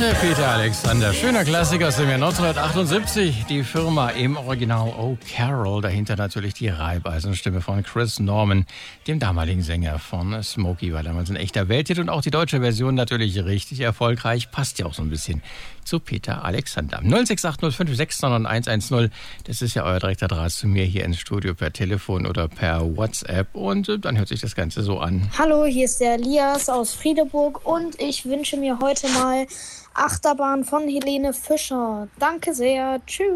Peter Alexander, schöner Klassiker aus dem Jahr 1978. Die Firma im Original O'Carroll, dahinter natürlich die Reibeisenstimme von Chris Norman, dem damaligen Sänger von Smokey, war damals ein echter Welthit und auch die deutsche Version natürlich richtig erfolgreich, passt ja auch so ein bisschen zu Peter Alexander. 06805699110, das ist ja euer direkter Draht zu mir hier ins Studio per Telefon oder per WhatsApp und dann hört sich das Ganze so an. Hallo, hier ist der Elias aus Friedeburg und ich wünsche mir heute mal Achterbahn von Helene Fischer. Danke sehr, tschüss.